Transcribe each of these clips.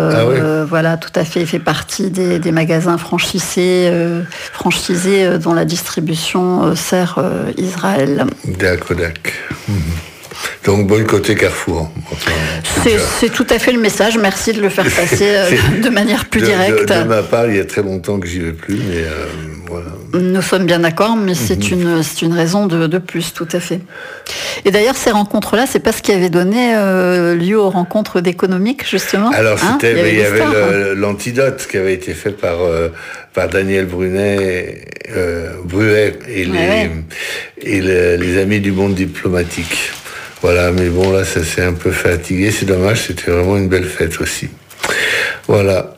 Ah oui. Voilà, tout à fait. Il fait partie des magasins franchisés dont la distribution sert Israël. D'accord. Donc boycotter Carrefour. C'est tout à fait le message. Merci de le faire passer de manière plus directe. De ma part, il y a très longtemps que j'y vais plus, mais voilà. Nous sommes bien d'accord, mais c'est une raison de plus, tout à fait. Et d'ailleurs, ces rencontres-là, c'est pas ce qui avait donné lieu aux rencontres d'économiques, justement. Alors, il y avait l'antidote qui avait été fait par Daniel Bruet et les amis du monde diplomatique. Voilà, mais bon, là, ça s'est un peu fatigué. C'est dommage, c'était vraiment une belle fête aussi. Voilà.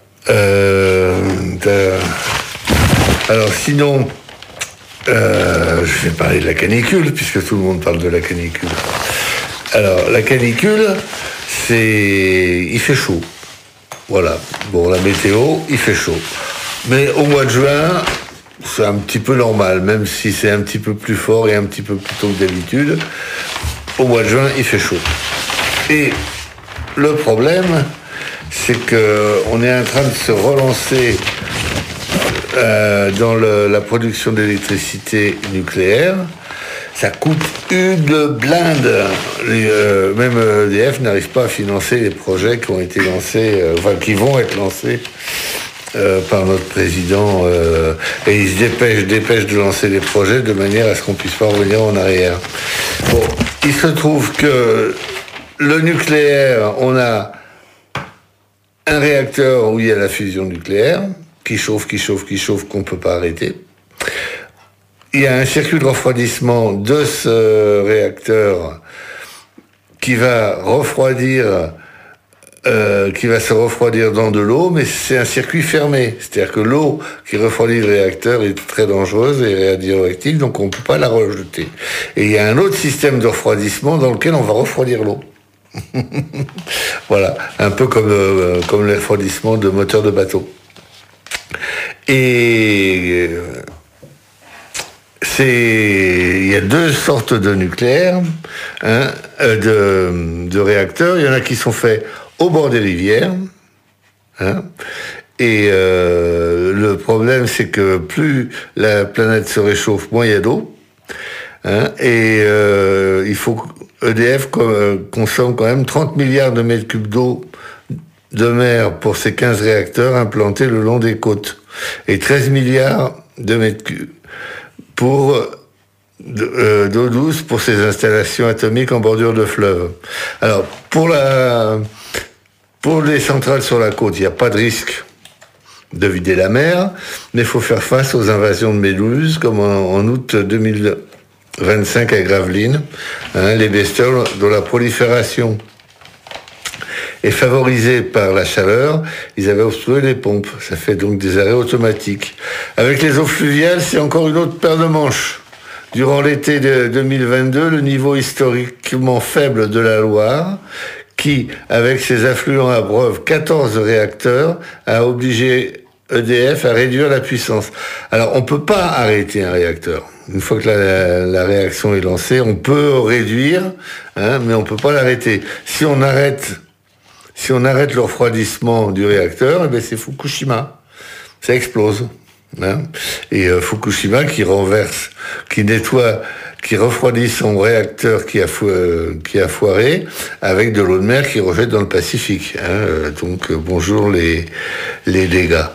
Alors, sinon, je vais parler de la canicule, puisque tout le monde parle de la canicule. Alors, la canicule, il fait chaud. Voilà. Bon, la météo, il fait chaud. Mais au mois de juin, c'est un petit peu normal, même si c'est un petit peu plus fort et un petit peu plus tôt que d'habitude. Au mois de juin, il fait chaud. Et le problème, c'est qu'on est en train de se relancer dans la production d'électricité nucléaire. Ça coûte une blinde. Même EDF n'arrive pas à financer les projets qui ont été lancés, qui vont être lancés par notre président. Et il se dépêche de lancer les projets de manière à ce qu'on puisse pas revenir en arrière. Bon, il se trouve que le nucléaire, on a un réacteur où il y a la fusion nucléaire, qui chauffe, qu'on ne peut pas arrêter. Il y a un circuit de refroidissement de ce réacteur qui va se refroidir dans de l'eau, mais c'est un circuit fermé. C'est-à-dire que l'eau qui refroidit le réacteur est très dangereuse et radioactive, donc on ne peut pas la rejeter. Et il y a un autre système de refroidissement dans lequel on va refroidir l'eau. Voilà, un peu comme le refroidissement de moteurs de bateau. Et il y a deux sortes de nucléaires, de réacteurs. Il y en a qui sont faits au bord des rivières. Et le problème, c'est que plus la planète se réchauffe, moins il y a d'eau. EDF consomme quand même 30 milliards de mètres cubes d'eau de mer pour ces 15 réacteurs implantés le long des côtes. Et 13 milliards de mètres cubes d'eau douce pour ces installations atomiques en bordure de fleuve. Alors, pour les centrales sur la côte, il n'y a pas de risque de vider la mer, mais il faut faire face aux invasions de méduses, comme en août 2025 à Gravelines, les bestioles dont la prolifération est favorisée par la chaleur, ils avaient obstrué les pompes. Ça fait donc des arrêts automatiques. Avec les eaux fluviales, c'est encore une autre paire de manches. Durant l'été de 2022, le niveau historiquement faible de la Loire, qui, avec ses affluents abreuve 14 réacteurs, a obligé EDF à réduire la puissance. Alors, on ne peut pas arrêter un réacteur. Une fois que la réaction est lancée, on peut réduire, mais on ne peut pas l'arrêter. Si on arrête le refroidissement du réacteur, c'est Fukushima. Ça explose. Et Fukushima qui refroidit son réacteur qui a foiré avec de l'eau de mer qui rejette dans le Pacifique. Donc bonjour les dégâts.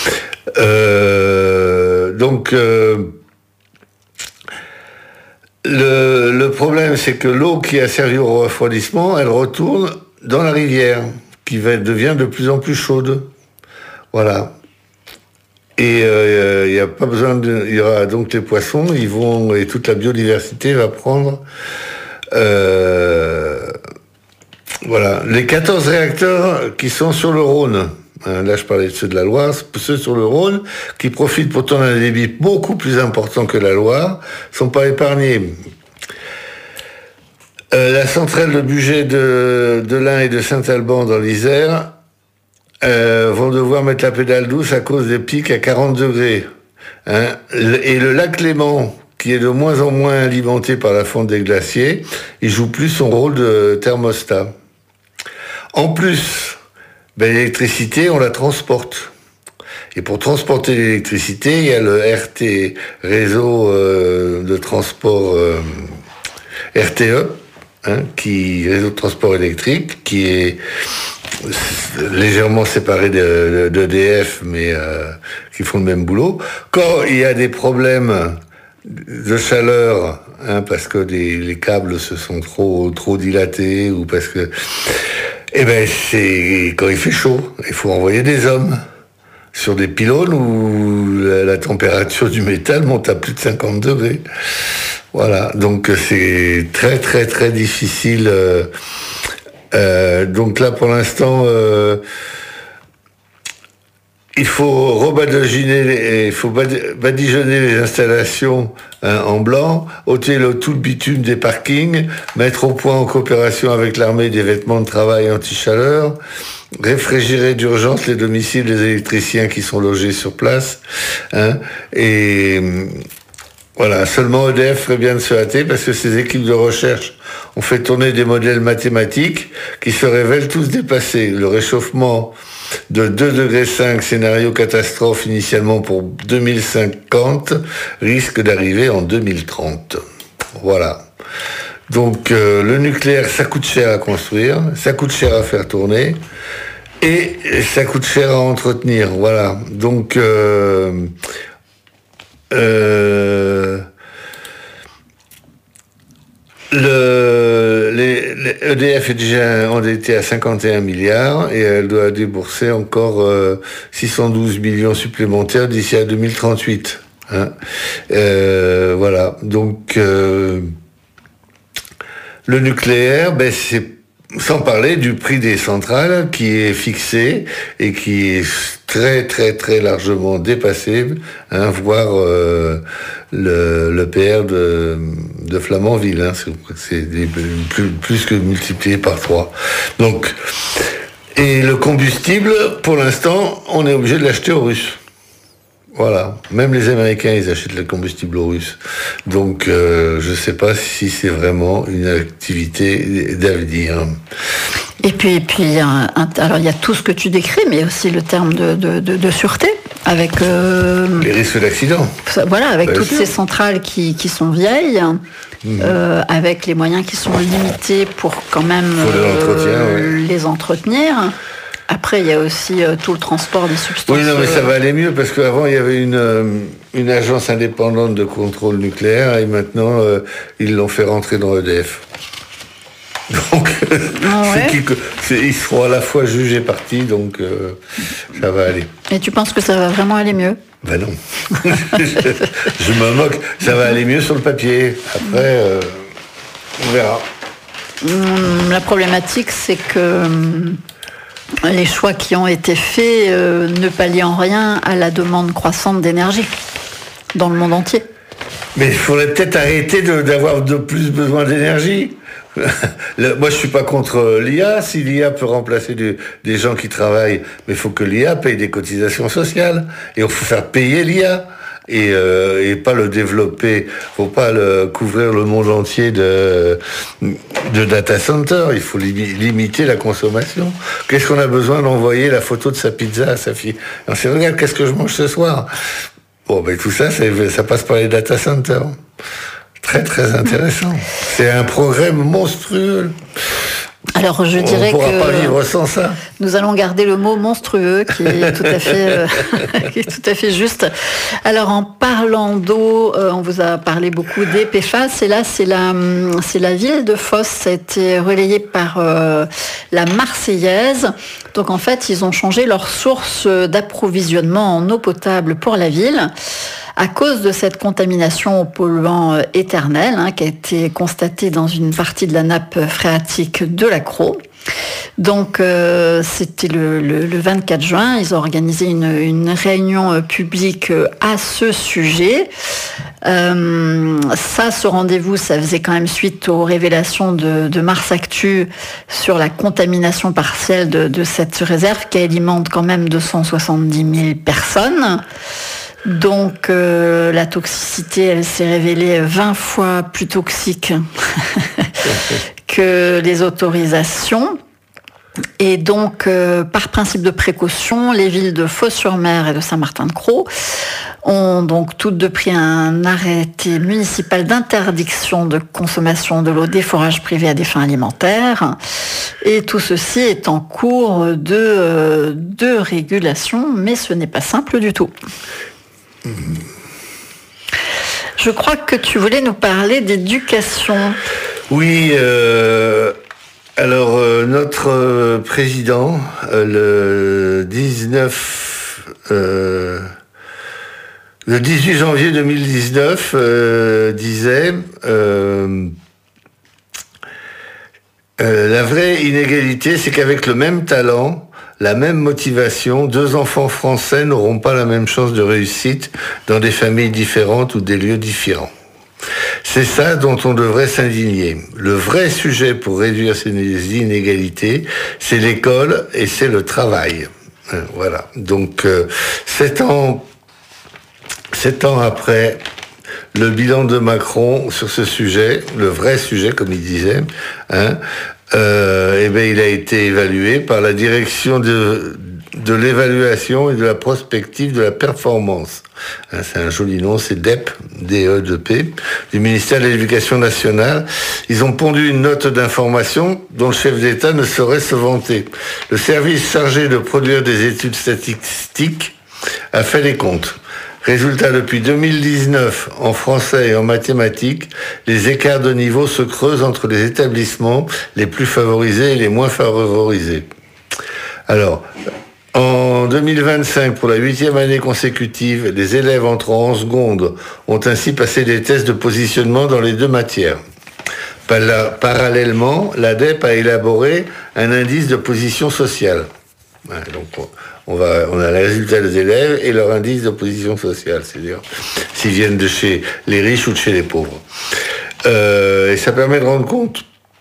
Le problème, c'est que l'eau qui a servi au refroidissement, elle retourne dans la rivière, qui devient de plus en plus chaude. Voilà. Et il y a pas besoin il y aura donc les poissons, et toute la biodiversité va prendre. Voilà. Les 14 réacteurs qui sont sur le Rhône. Là, je parlais de ceux de la Loire, ceux sur le Rhône, qui profitent pourtant d'un débit beaucoup plus important que la Loire, sont pas épargnés. La centrale de Bugey de l'Ain et de Saint-Alban dans l'Isère vont devoir mettre la pédale douce à cause des pics à 40 degrés. Et le lac Léman, qui est de moins en moins alimenté par la fonte des glaciers, il joue plus son rôle de thermostat. En plus, Ben, l'électricité, on la transporte. Et pour transporter l'électricité, il y a le RT, réseau de transport RTE, réseau de transport électrique, qui est légèrement séparé d'EDF, mais qui font le même boulot. Quand il y a des problèmes de chaleur, parce que les câbles se sont trop dilatés, ou parce que, c'est quand il fait chaud, il faut envoyer des hommes sur des pylônes où la température du métal monte à plus de 50 degrés. Voilà, donc c'est très très très difficile. Donc là, pour l'instant, il faut rebadigeonner, badigeonner les installations en blanc, ôter tout le bitume des parkings, mettre au point en coopération avec l'armée des vêtements de travail anti-chaleur, réfrigérer d'urgence les domiciles des électriciens qui sont logés sur place, et voilà, seulement EDF ferait bien de se hâter parce que ces équipes de recherche ont fait tourner des modèles mathématiques qui se révèlent tous dépassés. Le réchauffement de 2,5 degrés, scénario catastrophe initialement pour 2050, risque d'arriver en 2030. Voilà. Donc le nucléaire, ça coûte cher à construire, ça coûte cher à faire tourner, et ça coûte cher à entretenir. Voilà. Donc EDF est déjà endettée à 51 milliards et elle doit débourser encore 612 millions supplémentaires d'ici à 2038. Voilà. Donc le nucléaire, c'est sans parler du prix des centrales qui est fixé et qui est très très très largement dépassé, voire le PR de Flamanville, c'est plus que multiplié par 3. Donc, et le combustible, pour l'instant, on est obligé de l'acheter aux Russes. Voilà. Même les Américains, ils achètent le combustible aux Russes. Donc, je ne sais pas si c'est vraiment une activité d'avenir. Et puis, alors il y a tout ce que tu décris, mais aussi le terme de sûreté, avec les risques d'accident. Voilà, avec toutes ces centrales qui sont vieilles, avec les moyens qui sont limités pour quand même les entretenir. Après, il y a aussi tout le transport des substances. Oui, non, mais ça va aller mieux parce qu'avant, il y avait une agence indépendante de contrôle nucléaire et maintenant, ils l'ont fait rentrer dans EDF. Donc, ils seront à la fois juges et partis, donc ça va aller. Et tu penses que ça va vraiment aller mieux ? Ben non. je me moque. Ça va aller mieux sur le papier. Après, on verra. La problématique, c'est que les choix qui ont été faits ne pallient en rien à la demande croissante d'énergie dans le monde entier. Mais il faudrait peut-être arrêter d'avoir de plus besoin d'énergie. Moi, je suis pas contre l'IA. Si l'IA peut remplacer des gens qui travaillent, mais il faut que l'IA paye des cotisations sociales. Et il faut faire payer l'IA. Et pas le développer. Faut pas couvrir le monde entier de data center. Il faut limiter la consommation. Qu'est-ce qu'on a besoin d'envoyer la photo de sa pizza à sa fille? On s'est regarde, qu'est-ce que je mange ce soir? Bon, tout ça, ça passe par les data centers. Très, très intéressant. C'est un progrès monstrueux. Alors, je dirais que... On ne pourra pas vivre sans ça. Nous allons garder le mot monstrueux, qui est tout à fait, qui est tout à fait juste. Alors, en parlant d'eau, on vous a parlé beaucoup des PFAS. Et là, c'est la ville de Fos. Ça a été relayé par la Marseillaise. Donc, en fait, ils ont changé leur source d'approvisionnement en eau potable pour la ville, à cause de cette contamination aux polluants éternels, qui a été constatée dans une partie de la nappe phréatique de la Crau. Donc, c'était le 24 juin, ils ont organisé une réunion publique à ce sujet. Ce rendez-vous, ça faisait quand même suite aux révélations de Mars Actu sur la contamination partielle de cette réserve qui alimente quand même 270 000 personnes. Donc la toxicité, elle s'est révélée 20 fois plus toxique que les autorisations. Et donc, par principe de précaution, les villes de Fos-sur-Mer et de Saint-Martin-de-Crau ont donc toutes deux pris un arrêté municipal d'interdiction de consommation de l'eau des forages privés à des fins alimentaires. Et tout ceci est en cours de régulation, mais ce n'est pas simple du tout. Je crois que tu voulais nous parler d'éducation. Oui, alors notre président, le 18 janvier 2019, disait la vraie inégalité, c'est qu'avec le même talent, la même motivation, 2 enfants français n'auront pas la même chance de réussite dans des familles différentes ou des lieux différents. C'est ça dont on devrait s'indigner. Le vrai sujet pour réduire ces inégalités, c'est l'école et c'est le travail. Voilà. Donc, 7 ans après le bilan de Macron sur ce sujet, le vrai sujet, comme il disait, il a été évalué par la direction de l'évaluation et de la prospective de la performance. C'est un joli nom, c'est DEP, D-E-P, du ministère de l'Éducation nationale. Ils ont pondu une note d'information dont le chef d'État ne saurait se vanter. Le service chargé de produire des études statistiques a fait les comptes. Résultat, depuis 2019, en français et en mathématiques, les écarts de niveau se creusent entre les établissements les plus favorisés et les moins favorisés. Alors, en 2025, pour la 8e année consécutive, les élèves entrant en seconde ont ainsi passé des tests de positionnement dans les 2 matières. Parallèlement, l'ADEP a élaboré un indice de position sociale. Donc, on a les résultats des élèves et leur indice de position sociale, c'est-à-dire s'ils viennent de chez les riches ou de chez les pauvres. Et ça permet de rendre compte,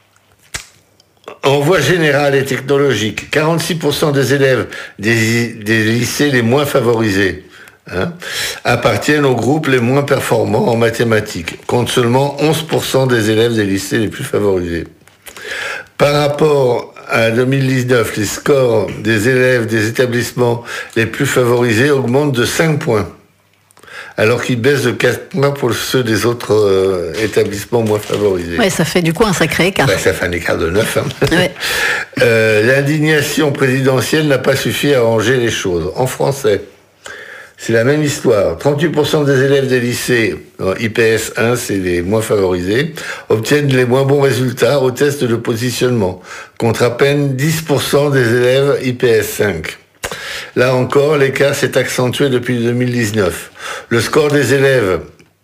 en voie générale et technologique, 46% des élèves des lycées les moins favorisés appartiennent aux groupes les moins performants en mathématiques, contre seulement 11% des élèves des lycées les plus favorisés. Par rapport à 2019, les scores des élèves des établissements les plus favorisés augmentent de 5 points, alors qu'ils baissent de 4 points pour ceux des autres établissements moins favorisés. Oui, ça fait du coup un sacré écart. Ça fait un écart de 9. Ouais. L'indignation présidentielle n'a pas suffi à arranger les choses. En français, c'est la même histoire. 38% des élèves des lycées, IPS 1, c'est les moins favorisés, obtiennent les moins bons résultats au test de positionnement, contre à peine 10% des élèves IPS 5. Là encore, l'écart s'est accentué depuis 2019. Le score des élèves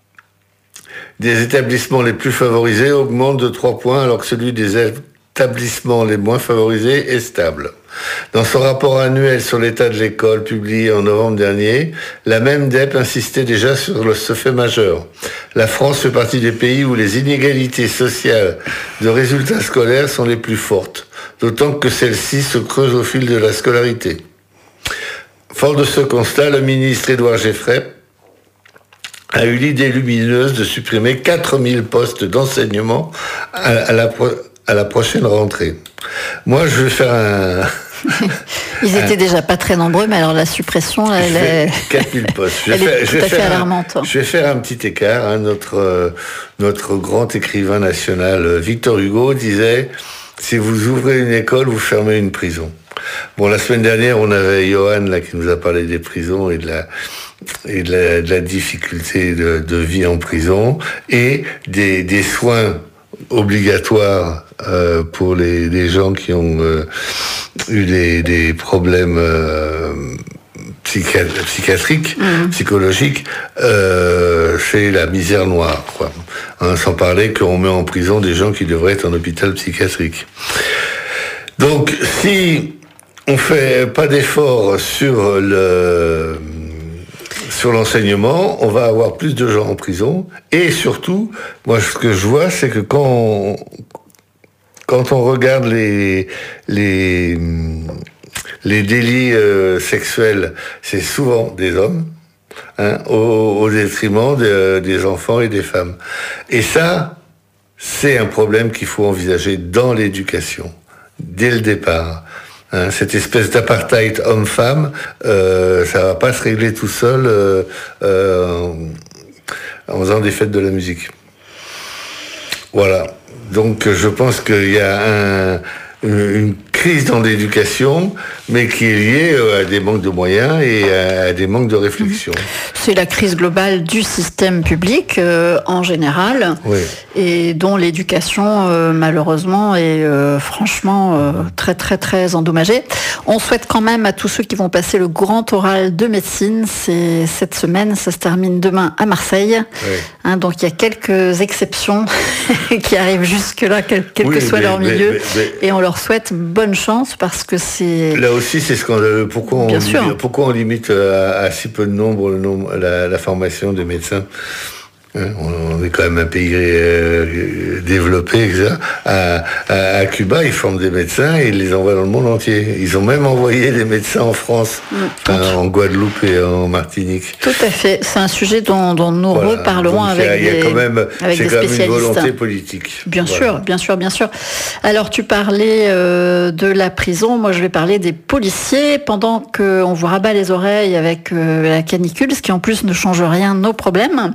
des établissements les plus favorisés augmente de 3 points, alors que celui des établissements les moins favorisés est stable. Dans son rapport annuel sur l'état de l'école publié en novembre dernier, la même DEP insistait déjà sur ce fait majeur. La France fait partie des pays où les inégalités sociales de résultats scolaires sont les plus fortes, d'autant que celles-ci se creusent au fil de la scolarité. Fort de ce constat, le ministre Édouard Geffray a eu l'idée lumineuse de supprimer 4000 postes d'enseignement à la prochaine rentrée. Moi, je vais faire un... Ils étaient déjà pas très nombreux, mais alors la suppression, elle est... 4000 postes. Elle est tout à fait alarmante. Je vais faire un petit écart. Notre grand écrivain national, Victor Hugo, disait « Si vous ouvrez une école, vous fermez une prison ». Bon, la semaine dernière, on avait Johan là, qui nous a parlé des prisons et de la difficulté de vie en prison et des soins obligatoires pour les gens qui ont eu des problèmes psychiatriques, psychologiques, c'est la misère noire, quoi. Sans parler qu'on met en prison des gens qui devraient être en hôpital psychiatrique. Donc, si on fait pas d'efforts sur l'enseignement, on va avoir plus de gens en prison. Et surtout, moi, ce que je vois, c'est que quand on regarde les délits sexuels, c'est souvent des hommes, au détriment des enfants et des femmes. Et ça, c'est un problème qu'il faut envisager dans l'éducation. dès le départ. Hein, cette espèce d'apartheid homme-femme, ça va pas se régler tout seul en faisant des fêtes de la musique. Voilà. Donc je pense qu'il y a une crise dans l'éducation, mais qui est liée à des manques de moyens et à des manques de réflexion. C'est la crise globale du système public en général, oui. Et dont l'éducation malheureusement est franchement très très très endommagée. On souhaite quand même à tous ceux qui vont passer le grand oral de médecine, c'est cette semaine, ça se termine demain à Marseille. Oui. Hein, donc il y a quelques exceptions qui arrivent jusque-là, quel que soit leur milieu, et on leur souhaite bonne chance parce que c'est... Là aussi c'est scandaleux. Pourquoi on limite à si peu de nombre la formation des médecins? On est quand même un pays développé, etc. À Cuba, ils forment des médecins et ils les envoient dans le monde entier. Ils ont même envoyé des médecins en France, en Guadeloupe et en Martinique. Tout à fait. C'est un sujet dont nous reparlerons avec des spécialistes. Une volonté politique. Bien sûr. Alors, tu parlais de la prison. Moi, je vais parler des policiers. Pendant qu'on vous rabat les oreilles avec la canicule, ce qui en plus ne change rien nos problèmes.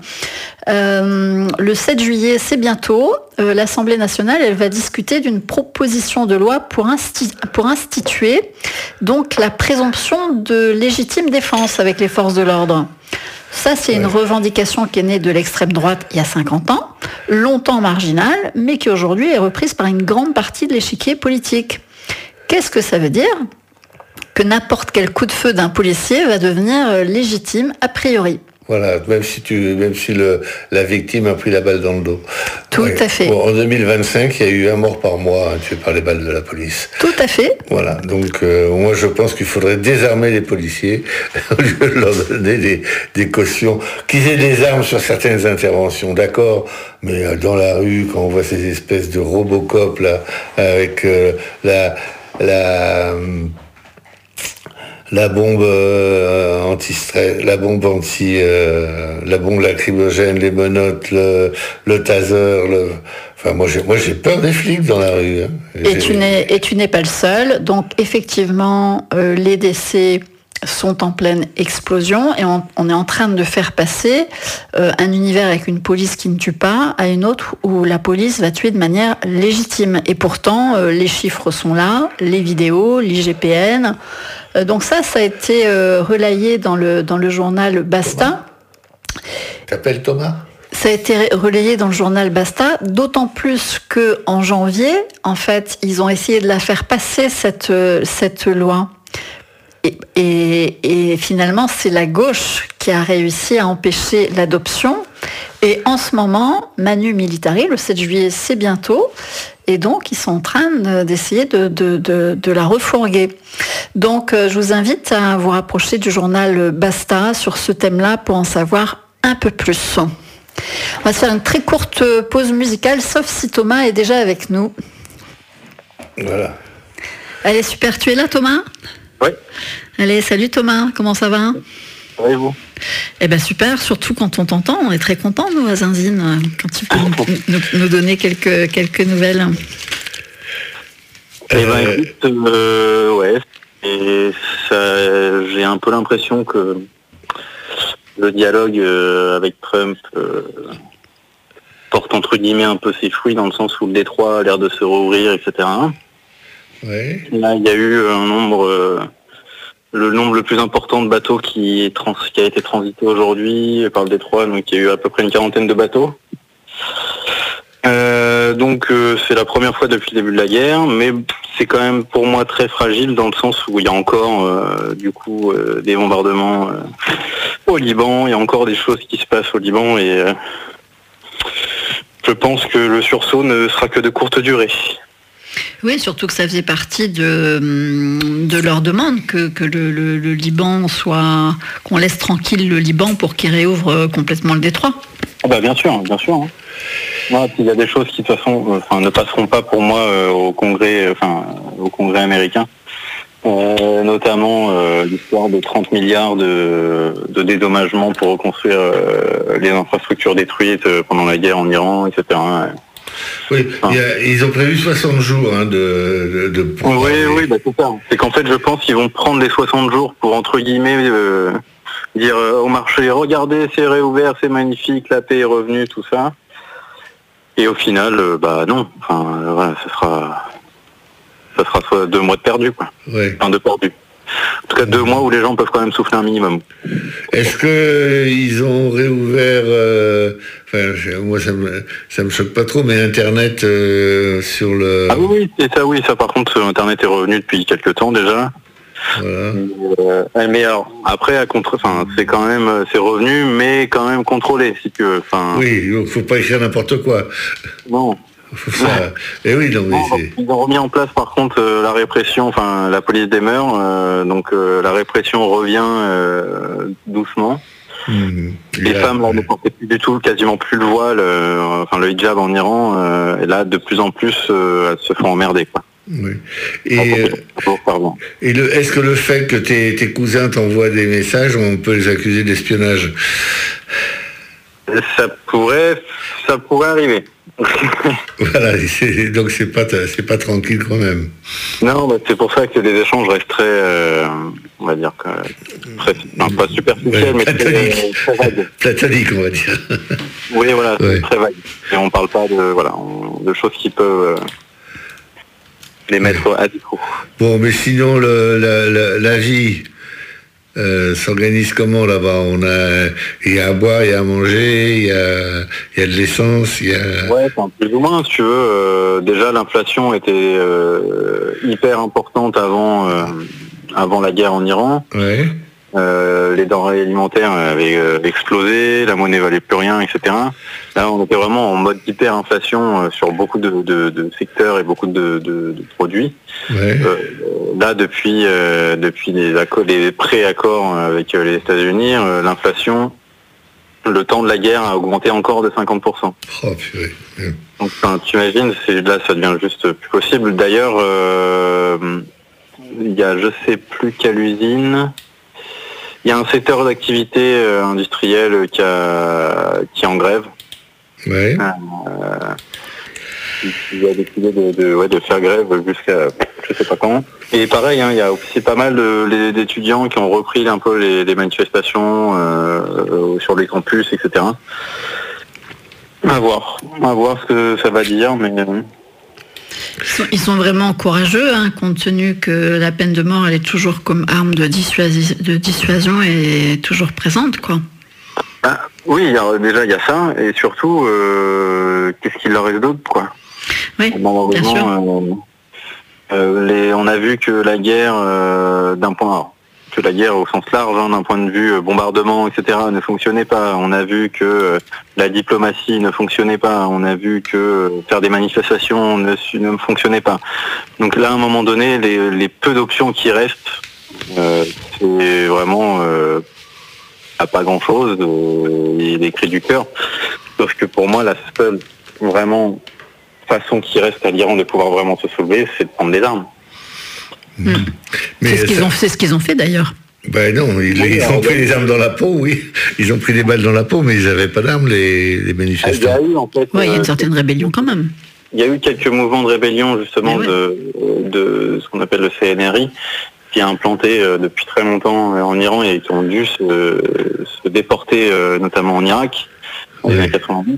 Le 7 juillet, c'est bientôt, l'Assemblée nationale, elle va discuter d'une proposition de loi pour instituer donc la présomption de légitime défense avec les forces de l'ordre. Ça, c'est une revendication qui est née de l'extrême droite il y a 50 ans, longtemps marginale, mais qui aujourd'hui est reprise par une grande partie de l'échiquier politique. Qu'est-ce que ça veut dire ? Que n'importe quel coup de feu d'un policier va devenir légitime a priori. Voilà, même si la victime a pris la balle dans le dos. Tout à fait. Bon, en 2025, il y a eu un mort par mois tué par les balles de la police. Tout à fait. Voilà, donc moi je pense qu'il faudrait désarmer les policiers au lieu de leur donner des cautions, qu'ils aient des armes sur certaines interventions, d'accord, mais dans la rue, quand on voit ces espèces de Robocop là, avec la bombe anti-stress, la bombe lacrymogène, les menottes, le taser, enfin moi j'ai peur des flics dans la rue. Hein. Et tu n'es pas le seul. Donc effectivement, les décès sont en pleine explosion et on est en train de faire passer un univers avec une police qui ne tue pas à une autre où la police va tuer de manière légitime. Et pourtant, les chiffres sont là, les vidéos, l'IGPN. Donc ça a été relayé dans le journal Basta. T'appelles Thomas ? Ça a été relayé dans le journal Basta, d'autant plus qu'en janvier, en fait, ils ont essayé de la faire passer cette loi. Et finalement, c'est la gauche qui a réussi à empêcher l'adoption. Et en ce moment, Manu Militari, le 7 juillet, c'est bientôt. Et donc, ils sont en train d'essayer de la refourguer. Donc, je vous invite à vous rapprocher du journal Basta sur ce thème-là pour en savoir un peu plus. On va se faire une très courte pause musicale, sauf si Thomas est déjà avec nous. Voilà. Allez, super. Tu es là, Thomas ? Oui. Allez, salut Thomas, comment ça va ? Oui, et vous ? Eh bien super, surtout quand on t'entend, on est très contents nous à Zinzine, quand tu peux nous donner quelques nouvelles. Eh bien écoute, ouais, et ça, j'ai un peu l'impression que le dialogue avec Trump porte entre guillemets un peu ses fruits dans le sens où le Détroit a l'air de se rouvrir, etc. Oui. Là, il y a eu le nombre le plus important de bateaux qui a été transité aujourd'hui par le Détroit, donc il y a eu à peu près une quarantaine de bateaux. Donc c'est la première fois depuis le début de la guerre, mais c'est quand même pour moi très fragile dans le sens où il y a encore des bombardements au Liban, il y a encore des choses qui se passent au Liban et je pense que le sursaut ne sera que de courte durée. Oui, surtout que ça faisait partie de leur demande que le Liban soit, qu'on laisse tranquille le Liban pour qu'il réouvre complètement le détroit. Ah bah bien sûr. Hein. Moi, il y a des choses qui de toute façon, ne passeront pas pour moi au Congrès américain, notamment l'histoire de 30 milliards de dédommagements pour reconstruire les infrastructures détruites pendant la guerre en Iran, etc. Oui, ils ont prévu 60 jours Oui, c'est ça. C'est qu'en fait, je pense qu'ils vont prendre les 60 jours pour, entre guillemets, dire au marché, regardez, c'est réouvert, c'est magnifique, la paix est revenue, tout ça. Et au final, non. Enfin, voilà, ça sera soit 2 mois de perdu, quoi. Ouais. Enfin, de perdu. En tout cas, 2 mois où les gens peuvent quand même souffler un minimum. Est-ce que ils ont réouvert moi ça me choque pas trop, mais Internet sur le... Ah oui, ça par contre, Internet est revenu depuis quelques temps déjà. Voilà. Mais alors, après, c'est quand même, c'est revenu, mais quand même contrôlé, si tu veux. Oui, donc faut pas écrire n'importe quoi. Non. Et oui, non, mais ils ont remis en place par contre la répression, la police des mœurs, donc la répression revient doucement. Les femmes là, ne portaient plus du tout, quasiment plus le voile, le hijab en Iran, et là de plus en plus elles se font emmerder, quoi. Oui. Est-ce que le fait que tes cousins t'envoient des messages, on peut les accuser d'espionnage? Ça pourrait arriver. Voilà, donc c'est pas tranquille quand même. Non, c'est pour ça que les échanges restent très, on va dire, pas superficiels, mais très vagues. Platonique, on va dire. Oui, voilà, c'est très vague. Et on parle pas de choses qui peuvent les mettre à défaut. Bon, mais sinon, la vie s'organise comment là-bas? Il y a à boire, il y a à manger, il y a de l'essence, il y a... Ouais, plus ou moins, si tu veux. Déjà, l'inflation était hyper importante avant la guerre en Iran. Ouais. Les denrées alimentaires avaient explosé, la monnaie valait plus rien, etc. Là, on était vraiment en mode hyperinflation sur beaucoup de secteurs et beaucoup de produits. Ouais. Là, depuis les pré-accords avec les États-Unis, l'inflation, le temps de la guerre a augmenté encore de 50%. Oh, purée. Ouais. Donc, tu imagines, là, ça devient juste plus possible. D'ailleurs, il y a, je sais plus quelle usine. Il y a un secteur d'activité industrielle qui est en grève. Ouais. Il a décidé de faire grève jusqu'à je sais pas quand. Et pareil, il y a aussi pas mal d'étudiants qui ont repris un peu les manifestations sur les campus, etc. À voir ce que ça va dire, mais... Ils sont vraiment courageux, compte tenu que la peine de mort, elle est toujours comme arme de dissuasion et toujours présente, quoi. Oui, déjà il y a ça, et surtout, qu'est-ce qu'il leur reste d'autre, quoi. Oui, bien sûr. On a vu que la guerre, la guerre au sens large, d'un point de vue bombardement, etc., ne fonctionnait pas. On a vu que la diplomatie ne fonctionnait pas. On a vu que faire des manifestations ne fonctionnait pas. Donc là, à un moment donné, les peu d'options qui restent, c'est vraiment pas grand-chose, et les cris du cœur. Sauf que pour moi, la seule vraiment façon qui reste à l'Iran de pouvoir vraiment se soulever, c'est de prendre des armes. Mais c'est ce qu'ils ont fait d'ailleurs. Ben non, ils ont pris les armes dans la peau, oui. Ils ont pris des balles dans la peau, mais ils n'avaient pas d'armes, les manifestants. Il y a une certaine rébellion quand même. Il y a eu quelques mouvements de rébellion, justement, de ce qu'on appelle le CNRI, qui a implanté depuis très longtemps en Iran et qui ont dû se déporter, notamment en Irak, en 1990.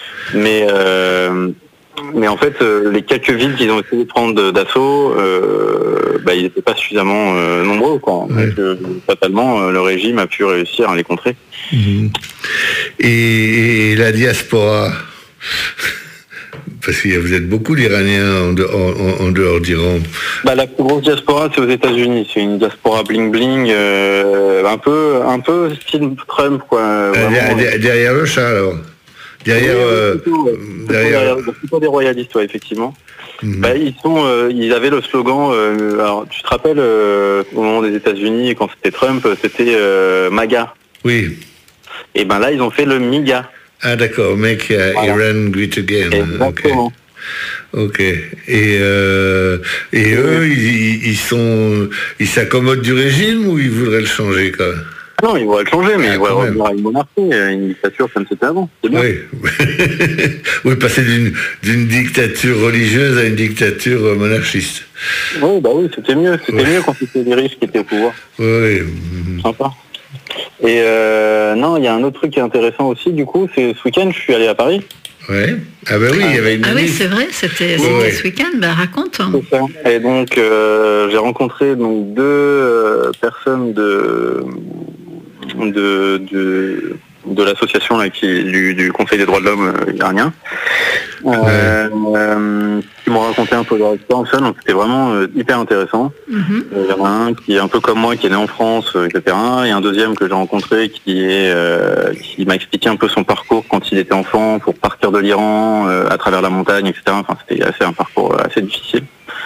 Mais en fait, les quelques villes qu'ils ont essayé de prendre d'assaut, ils n'étaient pas suffisamment nombreux, quoi. Donc, fatalement, le régime a pu réussir à les contrer. Et la diaspora, parce que vous êtes beaucoup d'Iraniens en dehors d'Iran. La plus grosse diaspora, c'est aux États-Unis. C'est une diaspora bling-bling, un peu style Trump, quoi. Derrière le chat, alors. Derrière plutôt des royalistes, effectivement. Ils avaient le slogan. Alors, tu te rappelles au moment des États-Unis, quand c'était Trump, c'était MAGA. Oui. Et là, ils ont fait le MIGA. Ah d'accord, Make Iran Great Again. Exactement. Ok. Et eux, ils s'accommodent du régime ou ils voudraient le changer, quoi? Non, ils vont changer, mais ils vont quand revenir à une monarchie, une dictature comme c'était avant. C'est bien. Oui, oui, passer d'une dictature religieuse à une dictature monarchiste. Oui, bah oui, c'était mieux. C'était mieux quand c'était les riches qui étaient au pouvoir. Oui. Sympa. Et non, il y a un autre truc qui est intéressant aussi, du coup, c'est ce week-end, je suis allé à Paris. Ouais. Ah bah oui, il y avait une Ah oui, manif. c'est vrai, c'était Ouais. ce week-end, bah raconte. C'est ça. Et donc, j'ai rencontré donc deux personnes de l'association là, du Conseil des droits de l'homme iranien, qui m'ont raconté un peu leur expérience, donc c'était vraiment hyper intéressant. Il y en a un qui est un peu comme moi, qui est né en France, etc. Et un deuxième que j'ai rencontré qui m'a expliqué un peu son parcours quand il était enfant pour partir de l'Iran à travers la montagne, etc. Enfin, c'était un parcours assez difficile.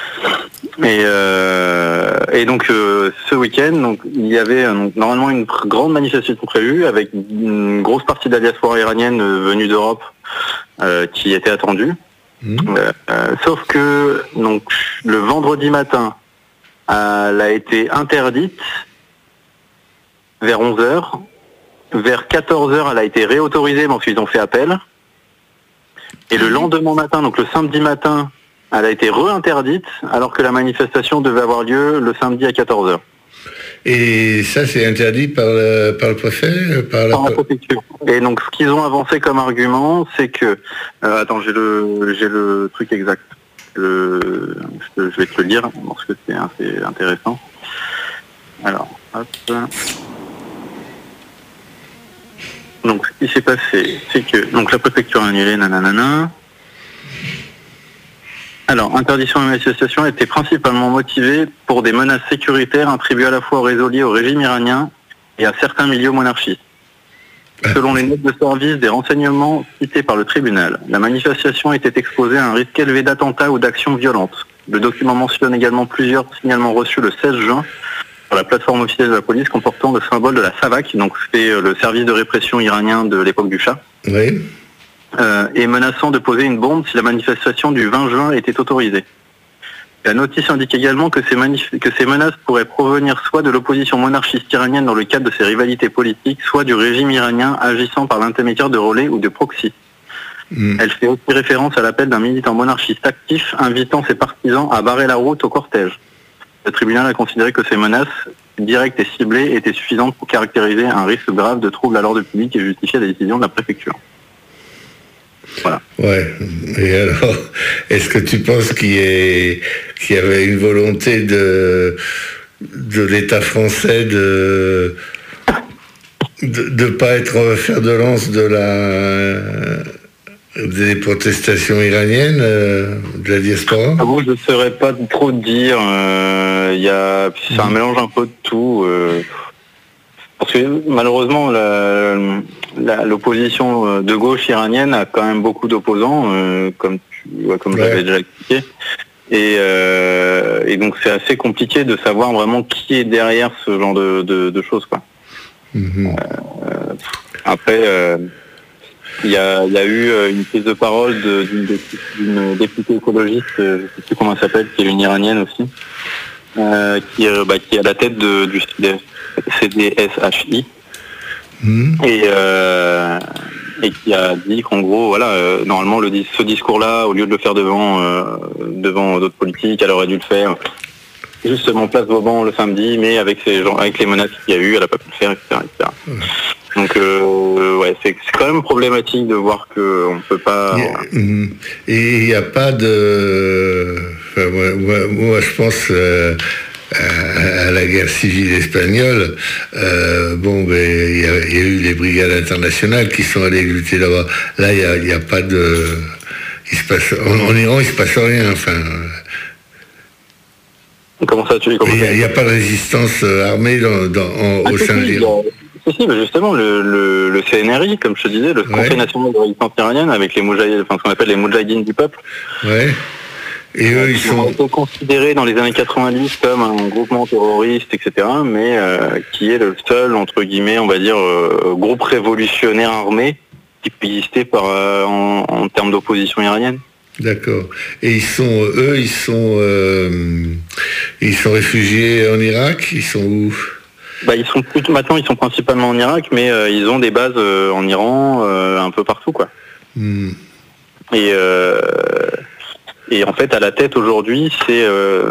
Et donc ce week-end, donc il y avait normalement une grande manifestation prévue avec une grosse partie de la diaspora iranienne venue d'Europe qui était attendue. Sauf que donc le vendredi matin, elle a été interdite vers 11h. Vers 14h, elle a été réautorisée, mais ensuite ils ont fait appel. Et le lendemain matin, donc le samedi matin, elle a été re-interdite, alors que la manifestation devait avoir lieu le samedi à 14h. Et ça, c'est interdit par le préfet, par la préfecture. Et donc, ce qu'ils ont avancé comme argument, c'est que... attends, j'ai le truc exact. Je vais te le lire, parce que c'est assez intéressant. Alors, hop. Donc, ce qui s'est passé, c'est que donc la préfecture a annulé, nanana. Alors, interdiction de manifestation était principalement motivée pour des menaces sécuritaires attribuées à la fois aux réseaux liés au régime iranien et à certains milieux monarchistes. Selon les notes de service des renseignements cités par le tribunal, la manifestation était exposée à un risque élevé d'attentats ou d'actions violentes. Le document mentionne également plusieurs signalements reçus le 16 juin sur la plateforme officielle de la police comportant le symbole de la SAVAK, donc c'est le service de répression iranien de l'époque du Shah. Oui. Et menaçant de poser une bombe si la manifestation du 20 juin était autorisée. La notice indique également que ces menaces pourraient provenir soit de l'opposition monarchiste iranienne dans le cadre de ses rivalités politiques, soit du régime iranien agissant par l'intermédiaire de relais ou de proxy. Elle fait aussi référence à l'appel d'un militant monarchiste actif invitant ses partisans à barrer la route au cortège. Le tribunal a considéré que ces menaces directes et ciblées étaient suffisantes pour caractériser un risque grave de trouble à l'ordre public et justifier la décision de la préfecture. Voilà. Ouais. Et alors, est-ce que tu penses qu'il y avait une volonté de l'État français de pas être fer de lance des protestations iraniennes, de la diaspora? Ah bon, je ne saurais pas trop dire. C'est un mélange un peu de tout. Parce que malheureusement, l'opposition de gauche iranienne a quand même beaucoup d'opposants, comme j'avais déjà expliqué. Et donc c'est assez compliqué de savoir vraiment qui est derrière ce genre de choses, quoi. Après, il y a eu une prise de parole d'une députée écologiste, je ne sais plus comment elle s'appelle, qui est une iranienne aussi, qui est à la tête du CDSHI, et qui a dit qu'en gros, voilà, normalement ce discours-là, au lieu de le faire devant d'autres politiques, elle aurait dû le faire justement place Vauban le samedi, mais avec les menaces qu'il y a eu, elle n'a pas pu le faire, etc. Donc ouais, c'est quand même problématique de voir qu'on ne peut pas... Et il n'y a pas de... Enfin, moi, je pense à la guerre civile espagnole. Il y a eu les brigades internationales qui sont allées lutter là-bas. Là, il n'y a pas de... En Iran, il ne se passe rien, enfin... Comment ça, tu dis? Il n'y a pas de résistance armée au sein de l'Iran. Si, mais justement, le CNRI, comme je te disais, le Conseil national de résistance iranienne, avec les ce qu'on appelle les moudjahidines du peuple. Ouais. Et eux, ils sont considérés dans les années 90 comme un groupement terroriste, etc., mais qui est le seul, entre guillemets, on va dire, groupe révolutionnaire armé qui peut exister en termes d'opposition iranienne. D'accord. Et ils sont réfugiés en Irak? Ils sont où? Maintenant ils sont principalement en Irak, mais ils ont des bases en Iran, un peu partout, quoi. Et en fait, à la tête aujourd'hui, c'est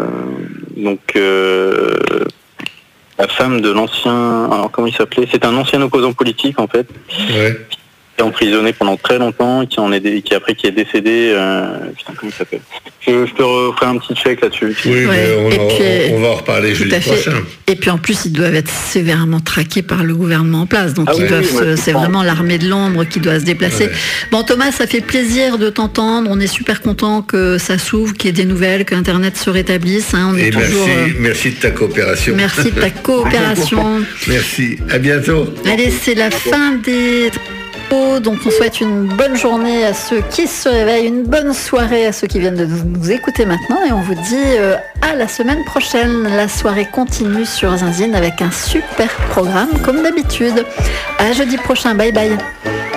la femme de l'ancien... Alors, comment il s'appelait ? C'est un ancien opposant politique, en fait. Ouais. Qui est emprisonné pendant très longtemps, qui est décédé. Comment il s'appelle ? Je te referai un petit check là-dessus. Oui, on va en reparler jeudi prochain. Et puis en plus, ils doivent être sévèrement traqués par le gouvernement en place. Donc c'est vraiment l'armée de l'ombre qui doit se déplacer. Ouais. Bon, Thomas, ça fait plaisir de t'entendre. On est super content que ça s'ouvre, qu'il y ait des nouvelles, que Internet se rétablisse. On est toujours, merci de ta coopération. Merci de ta coopération. Merci. À bientôt. Allez, c'est la fin des... Donc on souhaite une bonne journée à ceux qui se réveillent, une bonne soirée à ceux qui viennent de nous écouter maintenant et on vous dit à la semaine prochaine. La soirée continue sur Zinzine avec un super programme comme d'habitude. À jeudi prochain, bye bye.